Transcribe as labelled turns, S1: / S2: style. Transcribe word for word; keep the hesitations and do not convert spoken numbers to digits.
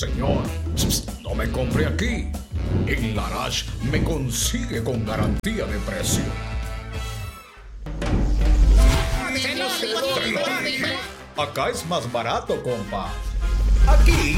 S1: Señor, no me compre aquí. En Larash me consigue con garantía de precio. Te lo dije. Acá es más barato, compa. Aquí